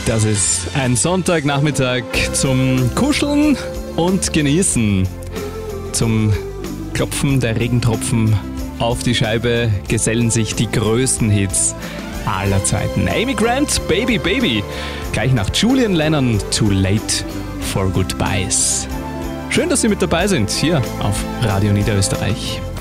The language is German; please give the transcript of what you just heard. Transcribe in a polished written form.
Das ist ein Sonntagnachmittag zum Kuscheln und Genießen. Zum Klopfen der Regentropfen auf die Scheibe gesellen sich die größten Hits aller Zeiten. Amy Grant, Baby Baby. Gleich nach Julian Lennon, Too Late for Goodbyes. Schön, dass Sie mit dabei sind, hier auf Radio Niederösterreich.